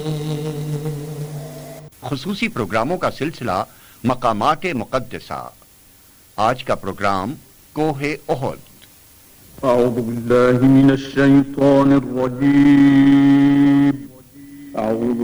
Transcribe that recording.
खुसूसी प्रोग्रामों का सिलसिला मकामात मुक़द्दसा। आज का प्रोग्राम कोहे ओहद। अऊज़ु बिल्लाहि मिनश शैतानिर रजीम।